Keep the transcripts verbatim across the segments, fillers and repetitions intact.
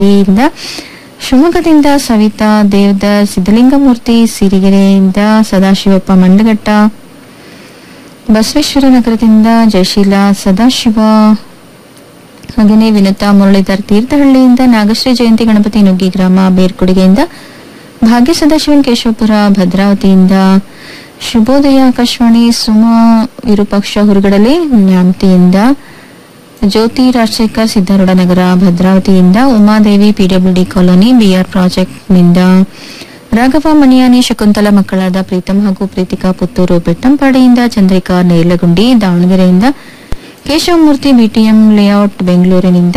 ಇಂದ ಶಿವಮೊಗ್ಗದಿಂದ ಸವಿತಾ ದೇವದಾಸ್, ಸಿದ್ದಲಿಂಗಮೂರ್ತಿ ಸಿರಿಗೆರೆಯಿಂದ ಸದಾಶಿವಪ್ಪ ಮಂಡಗಟ್ಟ, ಬಸವೇಶ್ವರ ನಗರದಿಂದ ಜಯಶೀಲಾ ಸದಾಶಿವ, ಹಾಗೆಯೇ ವಿನುತಾ ಮುರಳೀಧರ್ ತೀರ್ಥಹಳ್ಳಿಯಿಂದ, ನಾಗಶ್ರೀ ಜಯಂತಿ ಗಣಪತಿ ನುಗ್ಗಿ ಗ್ರಾಮ ಬೇರ್ಕೊಡುಗೆಯಿಂದ, ಭಾಗ್ಯ ಸದಾಶಿವನ್ ಕೇಶವಪುರ ಭದ್ರಾವತಿಯಿಂದ, ಶುಭೋದಯ ಆಕಾಶವಾಣಿ ಸುಮಾ ವಿರೂಪಾಕ್ಷ ಹುರುಗಡಲೆ ನ್ಯಾಮತಿಯಿಂದ, ಜ್ಯೋತಿ ರಾಜಶೇಖರ್ ಸಿದ್ದಾರೂಢ ನಗರ ಭದ್ರಾವತಿಯಿಂದ, Umadevi PWD colony B R ಪ್ರಾಜೆಕ್ಟ್ನಿಂದ, Raghava Maniyani Shakuntala ಮಕ್ಕಳಾದ ಪ್ರೀತಂ ಹಾಗೂ ಪ್ರೀತಿಕಾ ಪುತ್ತೂರು ಬೆಟ್ಟಂಪಾಡಿಯಿಂದ, ಚಂದ್ರಿಕಾ ನೇರ್ಲಗುಂಡಿ ದಾವಣಗೆರೆಯಿಂದ, ಕೇಶವಮೂರ್ತಿ ಬಿಟಿಎಂ ಲೇಔಟ್ ಬೆಂಗಳೂರಿನಿಂದ,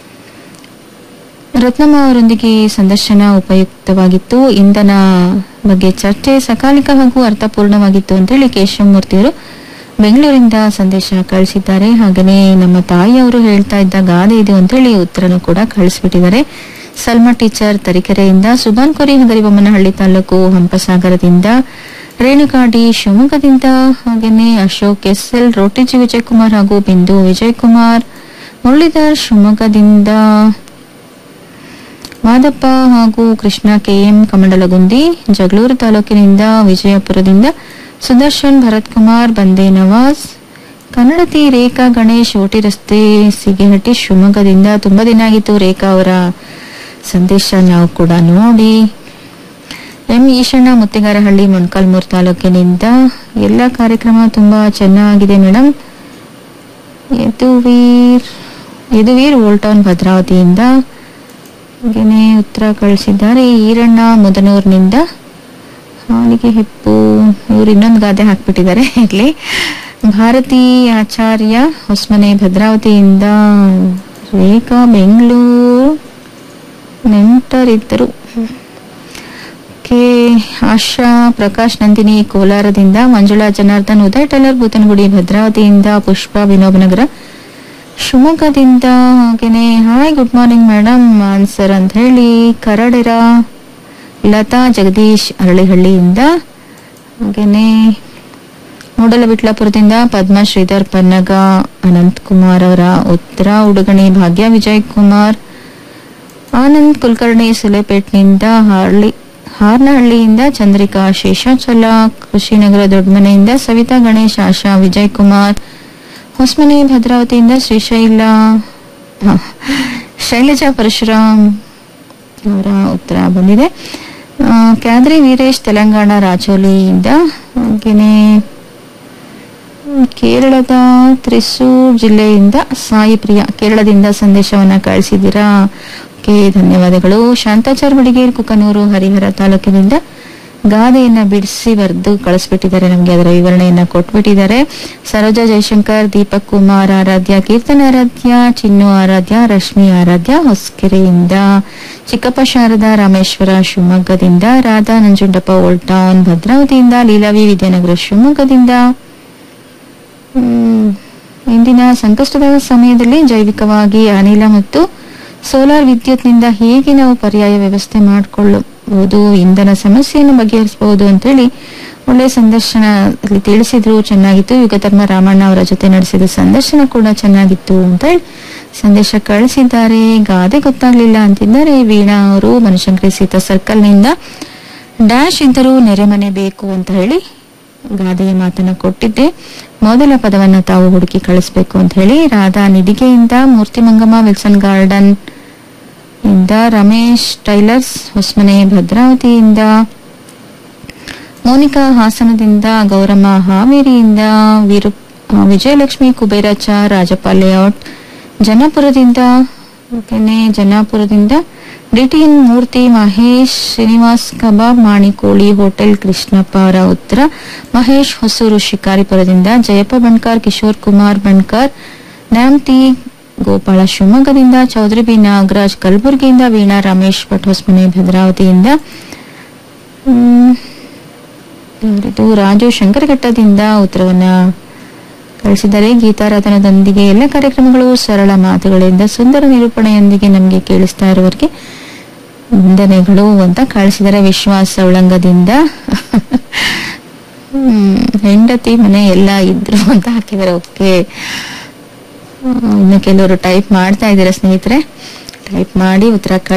ರತ್ನಮ್ಮ ಅವರೊಂದಿಗೆ ಸಂದರ್ಶನ ಉಪಯುಕ್ತವಾಗಿತ್ತು, ಇಂಧನ ಬಗ್ಗೆ ಚರ್ಚೆ ಸಕಾಲಿಕ ಹಾಗೂ ಅರ್ಥಪೂರ್ಣವಾಗಿತ್ತು ಅಂತೇಳಿ ಕೇಶವಮೂರ್ತಿಯವರು ಬೆಂಗಳೂರಿಂದ ಸಂದೇಶ ಕಳಿಸಿದ್ದಾರೆ. ಹಾಗೆಯೇ ನಮ್ಮ ತಾಯಿಯವರು ಹೇಳ್ತಾ ಇದ್ದ ಗಾದೆ ಇದು ಅಂತೇಳಿ ಉತ್ತರನು ಕೂಡ ಕಳಿಸ್ಬಿಟ್ಟಿದ್ದಾರೆ. ಸಲ್ಮಾ ಟೀಚರ್ ತರೀಕೆರೆಯಿಂದ, ಸುಬಾನ್ ಕೊರಿ ಹಗರಿಬೊಮ್ಮನಹಳ್ಳಿ ತಾಲೂಕು ಹಂಪಸಾಗರದಿಂದ, ರೇಣುಕಾಡಿ ಶಿವಮೊಗ್ಗದಿಂದ, ಹಾಗೆಯೇ ಅಶೋಕ್ ಎಸ್ಎಲ್, ರೋಟಿಜಿ ವಿಜಯಕುಮಾರ್ ಹಾಗೂ ಬಿಂದು ವಿಜಯಕುಮಾರ್, ಮುರಳೀಧರ್ ಶಿವಮೊಗ್ಗದಿಂದ, ಮಾದಪ್ಪ ಹಾಗೂ ಕೃಷ್ಣ ಕೆಎಂ ಕಮಂಡಲಗುಂದಿ ಜಗಳೂರು ತಾಲೂಕಿನಿಂದ, ವಿಜಯಪುರದಿಂದ ಸುದರ್ಶನ್, ಭರತ್ ಕುಮಾರ್, ಬಂದೇ ನವಾಜ್, ಕನ್ನಡತಿ ರೇಖಾ ಗಣೇಶ್, ಓಟಿ ರಸ್ತೆ ಸಿಗೇಹಟ್ಟಿ ಶಿವಮೊಗ್ಗದಿಂದ. ತುಂಬಾ ದಿನ ಆಗಿತ್ತು ರೇಖಾ ಅವರ ಸಂದೇಶ ನಾವು ಕೂಡ ನೋಡಿ. ಎಂ ಈಶಣ್ಣ ಮುತ್ತಿಗಾರಹಳ್ಳಿ ಮೊಣಕಾಲ್ಮೂರು ತಾಲೂಕಿನಿಂದ, ಎಲ್ಲ ಕಾರ್ಯಕ್ರಮ ತುಂಬಾ ಚೆನ್ನಾಗಿದೆ madam. Yaduveer Yaduveer old town ಭದ್ರಾವತಿಯಿಂದ ಹಾಗೇನೆ ಉತ್ತರ ಕಳಿಸಿದ್ದಾರೆ. ಈರಣ್ಣ ಮುದನೂರಿನಿಂದ, ಹಾಲಿಗೆ ಹೆಪ್ಪು ಇವರು ಇನ್ನೊಂದು ಗಾದೆ ಹಾಕ್ಬಿಟ್ಟಿದ್ದಾರೆ ಇಲ್ಲಿ. ಭಾರತಿ ಆಚಾರ್ಯ ಹೊಸಮನೆ ಭದ್ರಾವತಿಯಿಂದ, ರೇಖಾ ಬೆಂಗಳೂರು ನೆಂಟರಿದ್ದರು. ಕೆ ಆಶಾ ಪ್ರಕಾಶ್ ನಂದಿನಿ ಕೋಲಾರದಿಂದ, ಮಂಜುಳಾ ಜನಾರ್ದನ್ ಉದಯ್ ಟೈಲರ್ ಬೂತನಗುಡಿ ಭದ್ರಾವತಿಯಿಂದ, ಪುಷ್ಪ ವಿನೋಬನಗರ ಶಿವಮೊಗ್ಗದಿಂದ, ಹಾಗೇನೆ hi good morning madam answer ಅಂತ ಹೇಳಿ ಕರಡೆರ ಲತಾ ಜಗದೀಶ್ ಅರಳಿಹಳ್ಳಿಯಿಂದ, ಹಾಗೇನೆ ಮೂಡಲವಿಟ್ಲಾಪುರದಿಂದ ಪದ್ಮ ಶ್ರೀಧರ್ ಪನ್ನಗ ಅನಂತ್ ಕುಮಾರ್ ಅವರ ಉತ್ತರ, ಉಡುಗಣಿ ಭಾಗ್ಯ ವಿಜಯ್ ಕುಮಾರ್, ಆನಂದ್ ಕುಲಕರ್ಣಿ ಸುಲೇಪೇಟ್ನಿಂದ, ಹಳ್ಳಿ ಹಾರ್ನಹಳ್ಳಿಯಿಂದ ಚಂದ್ರಿಕಾ ಶೇಷಾಚಲ, ಕೃಷಿನಗರ ದೊಡ್ಡಮನೆಯಿಂದ ಸವಿತಾ ಗಣೇಶ್, ಆಶಾ ವಿಜಯ್ ಕುಮಾರ್, ಹೊಸಮನೆ ಭದ್ರಾವತಿಯಿಂದ ಶ್ರೀಶೈಲ ಶೈಲಜಾ ಪರಶುರಾಮ್ ಅವರ ಉತ್ತರ ಬಂದಿದೆ. ಕ್ಯಾದ್ರಿ ವೀರೇಶ್ ತೆಲಂಗಾಣ ರಾಜೋಲಿಯಿಂದ, ಹಾಗೇನೆ ಕೇರಳದ ತ್ರಿಸೂರ್ ಜಿಲ್ಲೆಯಿಂದ ಸಾಯಿ ಪ್ರಿಯಾ ಕೇರಳದಿಂದ ಸಂದೇಶವನ್ನ ಕಳಿಸಿದ್ದೀರಾ. ಓಕೆ, ಧನ್ಯವಾದಗಳು. ಶಾಂತಾಚಾರ್ ಬಡಿಗೇರ್ ಕುಕನೂರು ಹರಿಹರ ತಾಲೂಕಿನಿಂದ ಗಾದೆಯನ್ನ ಬಿಡಿಸಿ ಬರೆದು ಕಳಿಸ್ಬಿಟ್ಟಿದ್ದಾರೆ, ನಮ್ಗೆ ಅದರ ವಿವರಣೆಯನ್ನ ಕೊಟ್ಬಿಟ್ಟಿದ್ದಾರೆ. ಸರೋಜಾ ಜಯಶಂಕರ್, ದೀಪಕ್ ಕುಮಾರ್ ಆರಾಧ್ಯ, ಕೀರ್ತನ ಆರಾಧ್ಯ, ಚಿನ್ನು ಆರಾಧ್ಯ, ರಶ್ಮಿ ಆರಾಧ್ಯ ಹೊಸಕೆರೆಯಿಂದ, ಚಿಕ್ಕಪ್ಪ ಶಾರದಾ ರಾಮೇಶ್ವರ ಶಿವಮೊಗ್ಗದಿಂದ, ರಾಧಾ ನಂಜುಂಡಪ್ಪ ಓಲ್ಡ್ ಟೌನ್ ಭದ್ರಾವತಿಯಿಂದ, ಲೀಲಾವಿ ವಿದ್ಯಾನಗರ ಶಿವಮೊಗ್ಗದಿಂದ. ಹ್ಮ್ ಇಂದಿನ ಸಂಕಷ್ಟದ ಸಮಯದಲ್ಲಿ ಜೈವಿಕವಾಗಿ ಅನಿಲ ಮತ್ತು ಸೋಲಾರ್ ವಿದ್ಯುತ್ನಿಂದ ಹೇಗೆ ನಾವು ಪರ್ಯಾಯ ವ್ಯವಸ್ಥೆ ಮಾಡಿಕೊಳ್ಳಬಹುದು, ಇಂಧನ ಸಮಸ್ಯೆಯನ್ನು ಬಗೆಹರಿಸಬಹುದು ಅಂತೇಳಿ ಒಳ್ಳೆ ಸಂದರ್ಶನದಲ್ಲಿ ತಿಳಿಸಿದ್ರು, ಚೆನ್ನಾಗಿತ್ತು. ಯುಗಧರ್ಮ ರಾಮಣ್ಣ ಅವರ ಜೊತೆ ನಡೆಸಿದ ಸಂದರ್ಶನ ಕೂಡ ಚೆನ್ನಾಗಿತ್ತು ಅಂತ ಹೇಳಿ ಸಂದೇಶ ಕಳಿಸಿದ್ದಾರೆ. ಗಾದೆ ಗೊತ್ತಾಗ್ಲಿಲ್ಲ ಅಂತಿದ್ದಾರೆ ವೀಣಾ ಅವರು ಬನಶಂಕರಿ ಸೀತಾ ಸರ್ಕಲ್ ನಿಂದ. ಡ್ಯಾಶ್ ಇದ್ದರೂ ನೆರೆಮನೆ ಬೇಕು ಅಂತ ಹೇಳಿ ಗಾದೆಯ ಮಾತನ್ನ ಕೊಟ್ಟಿದ್ದೆ, ಮೊದಲ ಪದವನ್ನ ತಾವು ಹುಡುಕಿ ಕಳಿಸ್ಬೇಕು ಅಂತ ಹೇಳಿ. ರಾಧಾ ನಿಡಿಗೆಯಿಂದ, ಮೂರ್ತಿ ಮಂಗಮ್ಮ ವಿಲ್ಸನ್ ಗಾರ್ಡನ್ ಇಂದ, ರಮೇಶ್ ಟೈಲರ್ಸ್ ಹೊಸಮನೆ ಭದ್ರಾವತಿಯಿಂದ, ಮೋನಿಕಾ ಹಾಸನದಿಂದ, ಗೌರಮ್ಮ ಹಾವೇರಿಯಿಂದ, ವಿರು ವಿಜಯಲಕ್ಷ್ಮಿ ಕುಬೇರಚ ರಾಜಪ್ಪ ಲೇಔಟ್ ಜನಾಪುರದಿಂದ, ಜನಾಪುರದಿಂದ ಡಿಟಿಎನ್ ಮೂರ್ತಿ, ಮಹೇಶ್ ಶ್ರೀನಿವಾಸ್ ಕಬಾಬ್ ಮಾಣಿಕೋಳಿ ಹೋಟೆಲ್ ಕೃಷ್ಣಪ್ಪ ಅವರ ಉತ್ತರ, ಮಹೇಶ್ ಹೊಸೂರು ಶಿಕಾರಿಪುರದಿಂದ, ಜಯಪ್ಪ ಬಣ್ಕಾರ್, ಕಿಶೋರ್ ಕುಮಾರ್ ಬಣ್ಕಾರ್ ನ್ಯಾಮತಿ, ಗೋಪಾಳ ಶಿವಮೊಗ್ಗದಿಂದ, ಚೌಧರಿ ಬಿ ನಾಗರಾಜ್ ಕಲಬುರಗಿಯಿಂದ, ವೀಣಾ ರಮೇಶ್ ಭಟ್ ಹೊಸಮನೆ ಭದ್ರಾವತಿಯಿಂದ, ಇದು ರಾಜು ಶಂಕರಘಟ್ಟದಿಂದ ಉತ್ತರವನ್ನ ಕಳಿಸಿದ್ದಾರೆ. ಗೀತಾರಾಧನದೊಂದಿಗೆ ಎಲ್ಲ ಕಾರ್ಯಕ್ರಮಗಳು ಸರಳ ಮಾತುಗಳಿಂದ ಸುಂದರ ನಿರೂಪಣೆಯೊಂದಿಗೆ ನಮಗೆ ಕೇಳಿಸ್ತಾ ಇರುವವರಿಗೆ ವಂದನೆಗಳು ಅಂತ ಕಳಿಸಿದ್ದಾರೆ. ವಿಶ್ವಾಸ ಉಳಂಗದಿಂದ ಹ್ಮ್ ಹೆಂಡತಿ ಮನೆ ಎಲ್ಲ ಇದ್ರು ಅಂತ ಹಾಕಿದ್ದಾರೆ. ಓಕೆ, ಇನ್ನು ಕೆಲವರು ಟೈಪ್ ಮಾಡ್ತಾ ಇದ್ದೀರಾ ಸ್ನೇಹಿತರೆ. ಟೈಪ್ ಮಾಡಿ ಉತ್ತರ